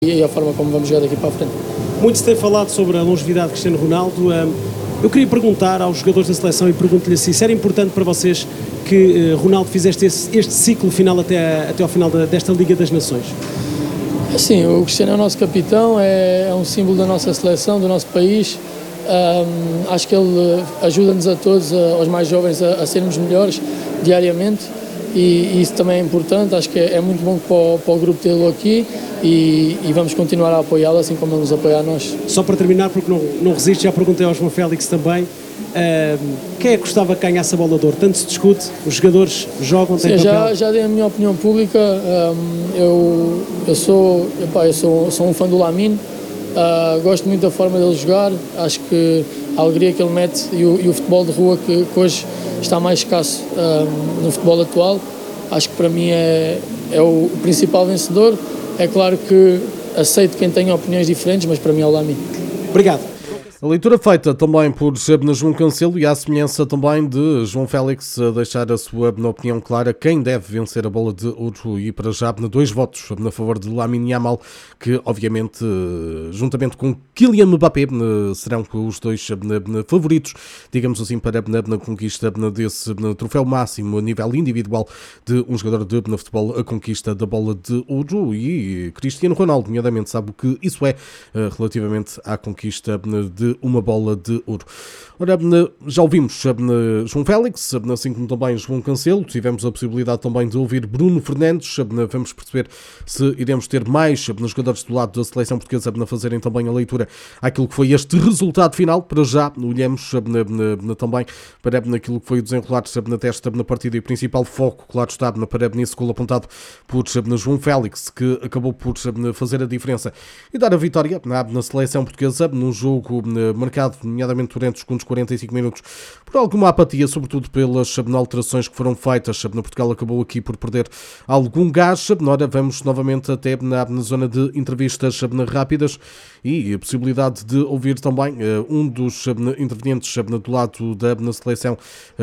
e a forma como vamos jogar daqui para a frente. Muito se tem falado sobre a longevidade de Cristiano Ronaldo. Eu queria perguntar aos jogadores da seleção e pergunto-lhe assim, se era importante para vocês que Ronaldo fizesse este ciclo final até ao final desta Liga das Nações. Sim, o Cristiano é o nosso capitão, é um símbolo da nossa seleção, do nosso país. Acho que ele ajuda-nos a todos, aos mais jovens, a sermos melhores diariamente, e isso também é importante. Acho que é muito bom para o grupo tê-lo aqui, e vamos continuar a apoiá-lo assim como ele nos apoia a nós. Só para terminar, porque não resisto, já perguntei ao João Félix também, quem é que gostava que ganhasse a Bola de Ouro? Tanto se discute, os jogadores jogam, têm papel. Já dei a minha opinião pública. Eu sou um fã do Lamine. Gosto muito da forma dele jogar. Acho que a alegria que ele mete e o futebol de rua que hoje está mais escasso no futebol atual, acho que para mim é o principal vencedor. É claro que aceito quem tenha opiniões diferentes, mas para mim é o Lamine. Obrigado. A leitura feita também por João Cancelo, e à semelhança também de João Félix a deixar a sua opinião clara quem deve vencer a Bola de Ouro, e para já 2 votos a favor de Lamine Yamal, que obviamente juntamente com Kylian Mbappé serão os 2 favoritos, digamos assim, para a conquista desse troféu máximo a nível individual de um jogador de futebol, a conquista da Bola de Ouro. E Cristiano Ronaldo, nomeadamente, sabe o que isso é relativamente à conquista de uma Bola de Ouro. Ora, já ouvimos João Félix, assim como também João Cancelo. Tivemos a possibilidade também de ouvir Bruno Fernandes. Vamos perceber se iremos ter mais jogadores do lado da seleção portuguesa a fazerem também a leitura àquilo que foi este resultado final. Para já, olhamos também para aquilo que foi o desenrolar desta partida, e o principal foco, claro está, para esse gol apontado por João Félix, que acabou por fazer a diferença e dar a vitória na seleção portuguesa num jogo marcado, nomeadamente durante os segundos 45 minutos, por alguma apatia, sobretudo pelas alterações que foram feitas. Portugal acabou aqui por perder algum gás. Ora, vamos novamente até na zona de entrevistas rápidas, e a possibilidade de ouvir também um dos intervenientes do lado da seleção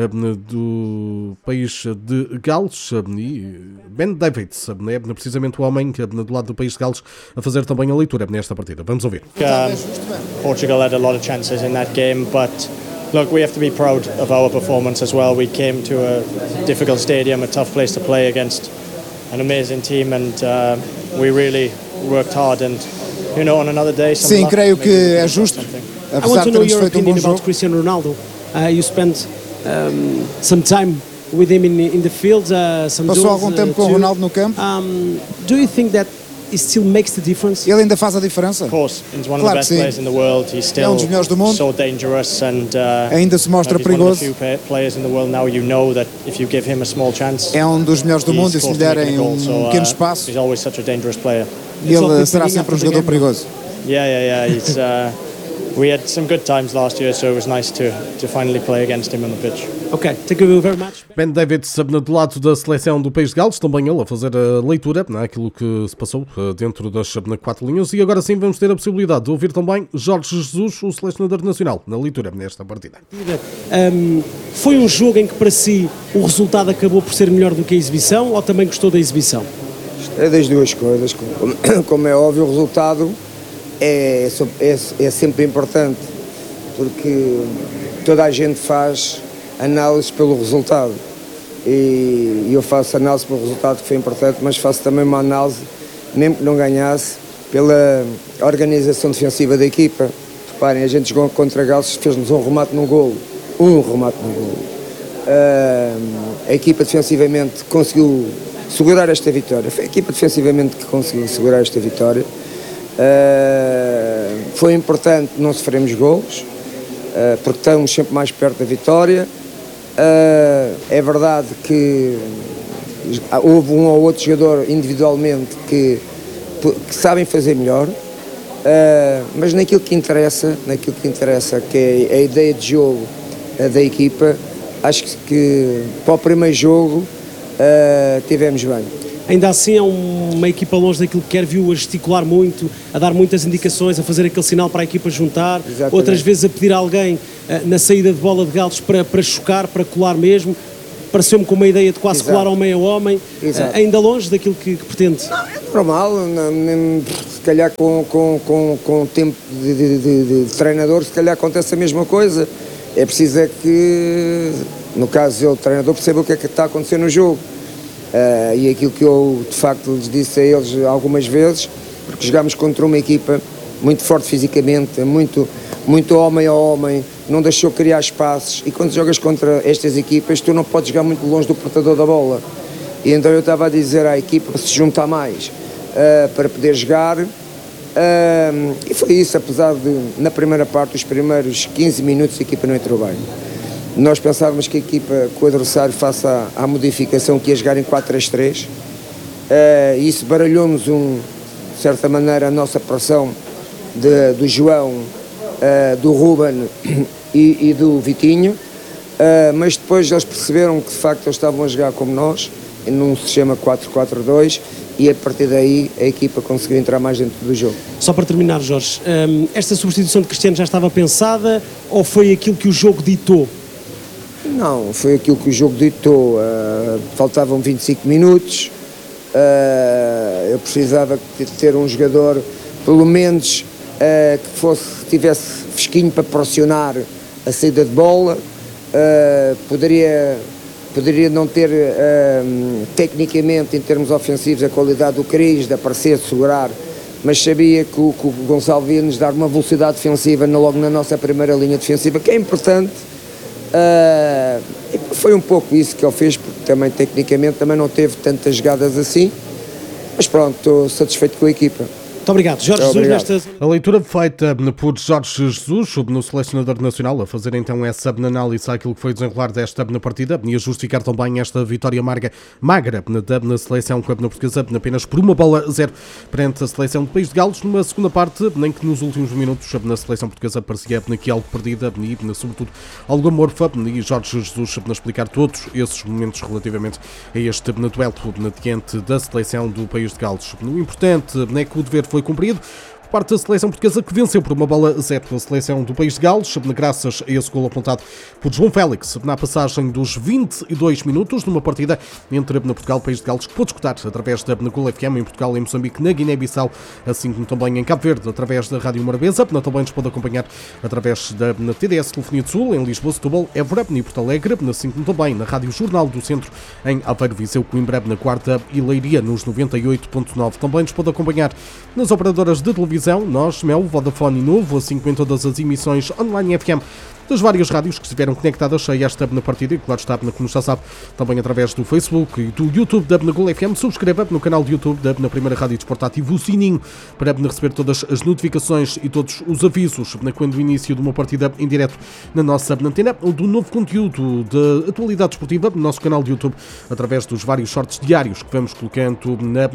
do país de Gales, e Ben Davids é precisamente o homem do lado do país de Gales a fazer também a leitura nesta partida. Vamos ouvir. Portugal had a lot of chances in that game, but look, we have to be proud of our performance as well. We came to a difficult stadium, a tough place to play against an amazing team, and we really worked hard, and on another day. Sim, creio que é justo. I want to know your opinion about Cristiano Ronaldo. You spent some time with him in the field. Passou algum tempo com o Ronaldo no campo. Do you think that it still makes the difference? Ele ainda faz a diferença? Of course, he's one of the best players in the world. He's still dos melhores do mundo. So dangerous, and ainda se mostra perigoso. He's one of the few players in the world now. You know that if you give him a small chance, é dos melhores do mundo, e se lhe derem pequeno espaço, he's always such a dangerous player. Ele será sempre um jogador perigoso. Yeah. He's we had some good times last year, so it was nice to finally play against him on the pitch. Okay, thank you very much. Ben Davids, do lado da seleção do país de Gales, também ele a fazer a leitura naquilo que se passou dentro das 4 linhas. E agora sim vamos ter a possibilidade de ouvir também Jorge Jesus, o selecionador nacional, na leitura nesta partida. Foi um jogo em que para si o resultado acabou por ser melhor do que a exibição, ou também gostou da exibição? É das duas coisas. Como é óbvio, o resultado é sempre importante, porque toda a gente faz análise pelo resultado, e eu faço análise pelo resultado, que foi importante, mas faço também uma análise, mesmo que não ganhasse, pela organização defensiva da equipa. Reparem, a gente jogou contra Gales, fez-nos um remate no golo. A equipa defensivamente conseguiu segurar esta vitória. Foi a equipa defensivamente que conseguiu segurar esta vitória. Foi importante não sofrermos golos, porque estamos sempre mais perto da vitória. É verdade que houve um ou outro jogador individualmente que sabem fazer melhor, mas naquilo que interessa, que é a ideia de jogo da equipa, acho que para o primeiro jogo tivemos bem. Ainda assim é uma equipa longe daquilo que quer, viu a gesticular muito, a dar muitas indicações, a fazer aquele sinal para a equipa juntar. Exatamente. Outras vezes a pedir a alguém na saída de bola de Gales para chocar, para colar mesmo. pareceu-me com uma ideia de quase colar ao meio a homem, ainda longe daquilo que pretende. Não, é normal, se calhar com o tempo de treinador, se calhar acontece a mesma coisa. É preciso é que, no caso eu, o treinador, perceba o que é que está a acontecer no jogo. E aquilo que eu, de facto, lhes disse a eles algumas vezes, porque jogámos contra uma equipa muito forte fisicamente, muito homem a homem, não deixou criar espaços, e quando jogas contra estas equipas tu não podes jogar muito longe do portador da bola, e então eu estava a dizer à equipa para se juntar mais para poder jogar, e foi isso, apesar de na primeira parte, os primeiros 15 minutos a equipa não entrou bem. Nós pensávamos que a equipa, que o adversário faça à modificação, que ia jogar em 4-3-3, e isso baralhou-nos de certa maneira a nossa pressão do João, do Ruben e do Vitinho, mas depois eles perceberam que de facto eles estavam a jogar como nós, num sistema 4-4-2, e a partir daí a equipa conseguiu entrar mais dentro do jogo. Só para terminar, Jorge, esta substituição de Cristiano já estava pensada ou foi aquilo que o jogo ditou? Não, foi aquilo que o jogo ditou. Faltavam 25 minutos, eu precisava de ter um jogador pelo menos que tivesse fresquinho para pressionar a saída de bola. Poderia não ter tecnicamente, em termos ofensivos, a qualidade do Cris, de aparecer, de segurar, mas sabia que o Gonçalo ia nos dar uma velocidade defensiva logo na nossa primeira linha defensiva, que é importante. Foi um pouco isso que ele fez, porque também tecnicamente também não teve tantas jogadas assim, mas pronto, estou satisfeito com a equipa. Muito obrigado, Jorge Jesus. Nesta... A leitura feita por Jorge Jesus, no selecionador nacional, a fazer então essa análise àquilo que foi desenrolar desta partida e a justificar também esta vitória magra na seleção portuguesa, apenas por 1-0 perante a seleção do País de Gales, numa segunda parte, nem que nos últimos minutos na seleção portuguesa parecia aqui algo perdida e sobretudo algo amorfa, e Jorge Jesus a explicar todos esses momentos relativamente a este duelo diante da seleção do País de Gales. O importante é que o dever foi cumprido por parte da seleção portuguesa, que venceu por 1-0 a seleção do País de Gales, graças a esse golo apontado por João Félix na passagem dos 22 minutos, numa partida entre Portugal e País de Gales, que pôde escutar através da Gol FM em Portugal, em Moçambique, na Guiné-Bissau, assim como também em Cabo Verde, através da Rádio Morabeza. Também nos pode acompanhar através da TDS Telefonia do Sul, em Lisboa, Setúbal, Évora e Porto Alegre, assim como também na Rádio Jornal do Centro, em Aveiro, Viseu, Coimbra, na Guarda e Leiria, nos 98.9. Também nos pode acompanhar nas operadoras de televisão, Nós, Mel, Vodafone e Novo, assim como em todas as emissões online FM das várias rádios que estiveram conectadas a esta partida, e claro está, como já sabe, também através do Facebook e do YouTube da Gol FM. Subscreva no canal de YouTube da Primeira Rádio Desporto, ative o sininho para receber todas as notificações e todos os avisos quando o início de uma partida em direto na nossa antena, ou do novo conteúdo de atualidade esportiva no nosso canal de YouTube, através dos vários shorts diários que vamos colocando na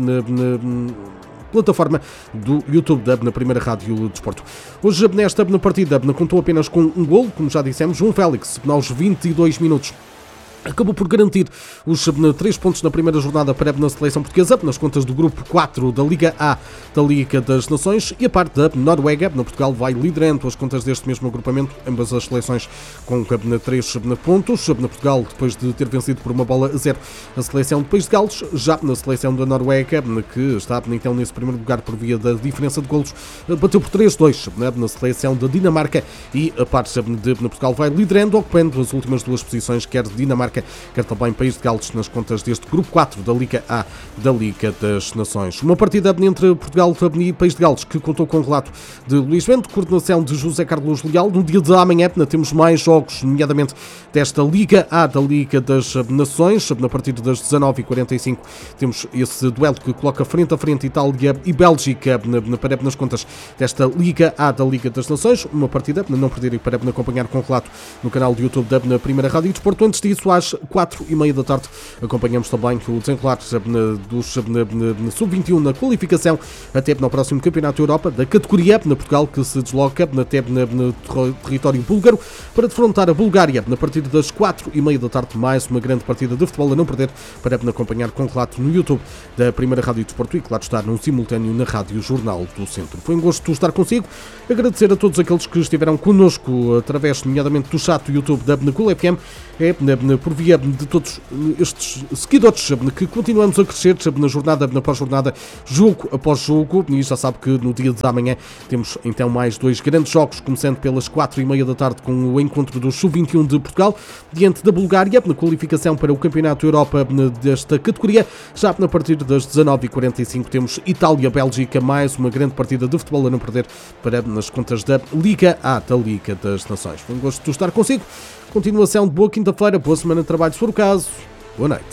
plataforma do YouTube da Primeira Rádio de Desporto. Hoje, nesta partida, contou apenas com um golo, como já dissemos, João Félix, aos 22 minutos. Acabou por garantir os 3 pontos na primeira jornada para a seleção portuguesa, nas contas do grupo 4 da Liga A da Liga das Nações, e a parte da Noruega. Portugal vai liderando as contas deste mesmo agrupamento, ambas as seleções com 3 pontos. Portugal, depois de ter vencido por 1-0 a seleção do País de Gales, já na seleção da Noruega, que está então nesse primeiro lugar por via da diferença de golos, bateu por 3-2 na seleção da Dinamarca, e a parte de Portugal vai liderando, ocupando as últimas duas posições, quer Dinamarca, quer também País de Gales, nas contas deste grupo 4 da Liga A da Liga das Nações. Uma partida entre Portugal e País de Gales que contou com o relato de Luís Bento, coordenação de José Carlos Leal. No dia de amanhã temos mais jogos, nomeadamente desta Liga A da Liga das Nações. A partir das 19h45 temos esse duelo que coloca frente a frente Itália e Bélgica nas contas desta Liga A da Liga das Nações. Uma partida para não perder e para acompanhar com o relato no canal de YouTube da Primeira Rádio de Desporto. Antes disso, às 4h30 da tarde, acompanhamos também o desenrolar dos Sub-21 na qualificação até no próximo Campeonato da Europa da categoria na Portugal, que se desloca até no território búlgaro para defrontar a Bulgária a partir das 4h30 da tarde. Mais uma grande partida de futebol a não perder para acompanhar com relato no YouTube da Primeira Rádio de Desporto, e claro está num simultâneo na Rádio Jornal do Centro. Foi um gosto estar consigo, agradecer a todos aqueles que estiveram connosco através nomeadamente do chat do YouTube da Gol FM. Por por via de todos estes seguidores que continuamos a crescer na jornada após jornada, jogo após jogo, e já sabe que no dia de amanhã temos então mais 2 grandes jogos, começando pelas 4h30 da tarde com o encontro do Sub-21 de Portugal diante da Bulgária, na qualificação para o Campeonato Europa desta categoria. Já a partir das 19h45 temos Itália-Bélgica, mais uma grande partida de futebol a não perder para nas contas da Liga A, da Liga das Nações. Foi um gosto de estar consigo. Continuação de boa quinta-feira, boa semana de trabalho se for o caso. Boa noite.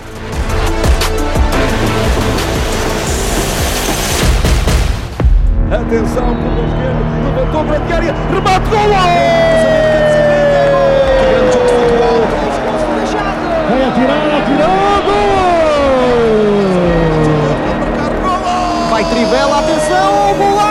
Atenção, por o esquerdo, levantou para a área, remate, gol! Vai atirar, gol! Vai Trivela, atenção, gol!